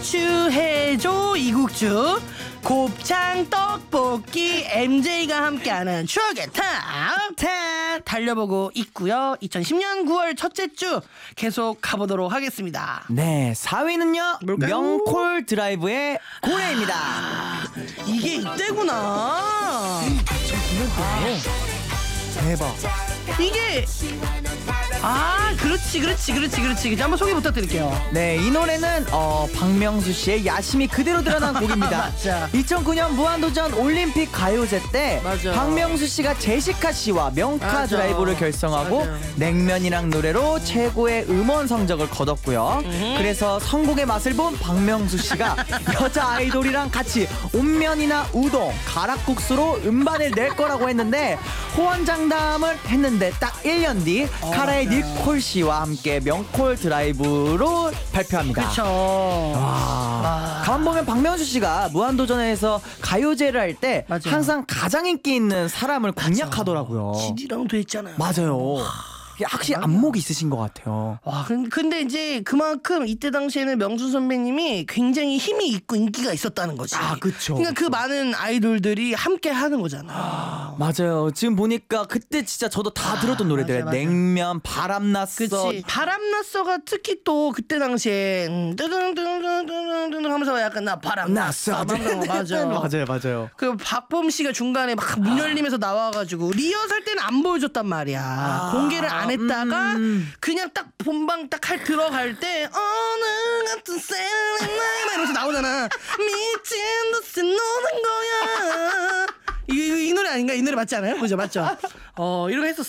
추해조 이국주 곱창 떡볶이 MJ가 함께하는 추억의 탑10 달려보고 있고요. 2010년 9월 첫째 주 계속 가보도록 하겠습니다. 네, 4위는요 명콜 드라이브의 고래입니다. 이게 이때구나. 대박. 이게 그렇지. 한번 소개 부탁드릴게요. 네, 이 노래는 박명수 씨의 야심이 그대로 드러난 곡입니다. 맞아. 2009년 무한도전 올림픽 가요제 때 맞아. 박명수 씨가 제시카 씨와 명카 맞아. 드라이브를 결성하고 맞아. 냉면이랑 노래로 최고의 음원 성적을 거뒀고요. 그래서 선곡의 맛을 본 박명수 씨가 여자 아이돌이랑 같이 온면이나 우동, 가락국수로 음반을 낼 거라고 했는데 호언장담을 했는데 딱 1년 뒤 카라의 니콜 씨와 함께 명콜 드라이브로 발표합니다. 그렇죠. 가만 보면 박명수 씨가 무한도전에서 가요제를 할 때 맞아요. 항상 가장 인기 있는 사람을 공략하더라고요. CD랑도 했잖아요. 맞아요. 확실히 안목이 있으신 것 같아요. 와, 근데 이제 그만큼 이때 당시에는 명수 선배님이 굉장히 힘이 있고 인기가 있었다는 거지. 아, 그쵸. 그러니까 그 많은 아이돌들이 함께 하는 거잖아. 맞아요. 지금 보니까 그때 진짜 저도 다 들었던 노래들. 맞아. 냉면, 바람났어. 그치. 바람났어가 특히 또 그때 당시에 뜨등뜨등뜨등뜨등 하면서 약간 나 바람났어. 맞아. 맞아요. 그 박범 씨가 중간에 막 문 열리면서 나와가지고 리허설 때는 안 보여줬단 말이야. 공개를 안 했다가 그냥 딱 본방 딱 들어갈 때 오늘 같은 셀리 날 이러면서 나오잖아. 미친 듯이 노는 거야. 이 노래 아닌가? 이 노래 맞지 않아요? 그죠? 맞죠? 이러고 했었어.